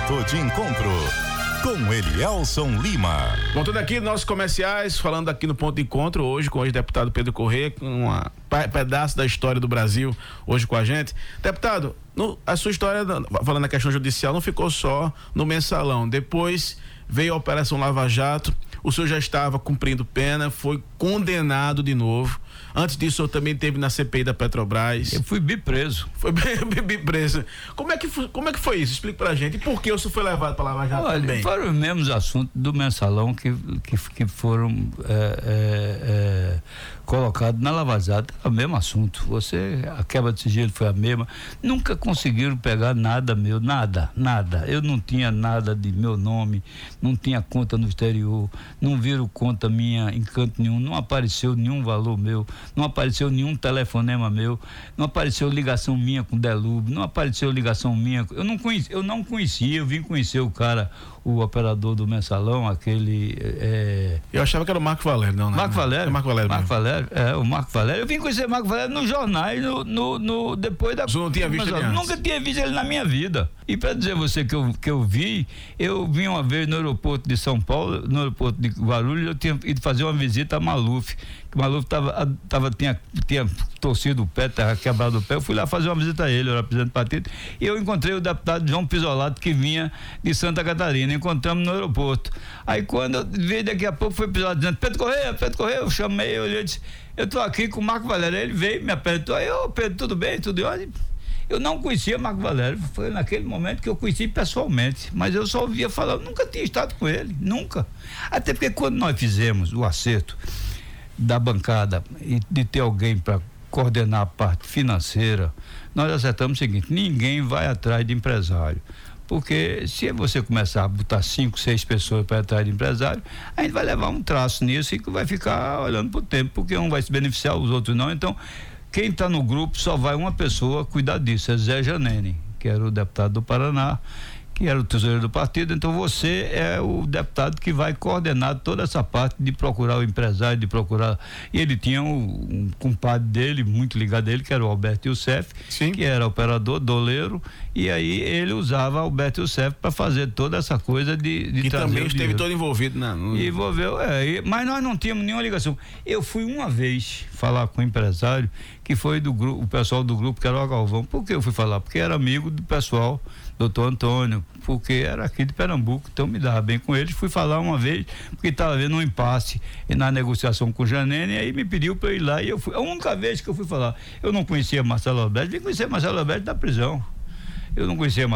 Ponto de Encontro, com Elielson Lima. Voltando aqui, nossos comerciais, falando aqui no Ponto de Encontro, hoje com o ex-deputado Pedro Corrêa, com um pedaço da história do Brasil, hoje com a gente. Deputado, a sua história, falando na questão judicial, não ficou só no Mensalão. Depois veio a Operação Lava Jato, o senhor já estava cumprindo pena, foi condenado de novo. Antes disso, eu também teve na CPI da Petrobras. Eu fui bipreso. Foi bipreso. Como é que foi isso? Explica pra gente. E por que o senhor foi levado pra Lava Jato também? Foram os mesmos assuntos do Mensalão que foram colocados na Lava Jato. É o mesmo assunto. A quebra de sigilo foi a mesma. Nunca conseguiram pegar nada meu, nada. Eu não tinha nada de meu nome, não tinha conta no exterior, não viram conta minha em canto nenhum, não apareceu nenhum valor meu, não apareceu nenhum telefonema meu, não apareceu ligação minha com Delub, não apareceu ligação minha, eu não conhecia, eu vim conhecer o cara, o operador do Mensalão, aquele... Eu achava que era o Marco Valério, não, né? Marco Valério? É Marco Valério. O Marco Valério. Eu vim conhecer o Marco Valério nos jornais, depois da... Você não tinha visto ele antes? Nunca tinha visto ele na minha vida. E para dizer a você que eu vi uma vez no aeroporto de São Paulo, no aeroporto de Guarulhos, eu tinha ido fazer uma visita a Maluf, que Maluf tinha torcido o pé, tinha quebrado o pé. Eu fui lá fazer uma visita a ele, eu era presidente do partido, e eu encontrei o deputado João Pisolato, que vinha de Santa Catarina. Encontramos no aeroporto. Aí quando eu vi, daqui a pouco foi Pisolato dizendo: Pedro Corrêa, eu chamei, eu olhei e disse: eu tô aqui com o Marco Valério. Ele veio, me apertou, aí, Pedro, tudo bem? Tudo bem? Eu não conhecia Marco Valério, foi naquele momento que eu conheci pessoalmente, mas eu só ouvia falar, nunca tinha estado com ele, nunca. Até porque quando nós fizemos o acerto da bancada e de ter alguém para coordenar a parte financeira, nós acertamos o seguinte: ninguém vai atrás de empresário. Porque se você começar a botar 5, 6 pessoas para atrás de empresário, a gente vai levar um traço nisso e que vai ficar olhando pro tempo, porque um vai se beneficiar, os outros não. Então, quem está no grupo só vai uma pessoa cuidar disso, é Zé Janene, que era o deputado do Paraná, que era o tesoureiro do partido. Então você é o deputado que vai coordenar toda essa parte de procurar o empresário, de procurar. E ele tinha um compadre dele, muito ligado a ele, que era o Alberto Youssef, que era operador, doleiro, e aí ele usava Alberto Youssef para fazer toda essa coisa de que também esteve todo envolvido, né? Envolveu, mas nós não tínhamos nenhuma ligação. Eu fui uma vez falar com o empresário, que foi do grupo, o pessoal do grupo, que era o Galvão. Por que eu fui falar? Porque era amigo do pessoal, doutor Antônio, porque era aqui de Pernambuco, então me dava bem com eles. Fui falar uma vez, porque estava havendo um impasse na negociação com o Janene, e aí me pediu para eu ir lá, e eu fui. A única vez que eu fui falar, eu não conhecia Marcelo Alberto, vim conhecer Marcelo Alberto da prisão. Eu não conhecia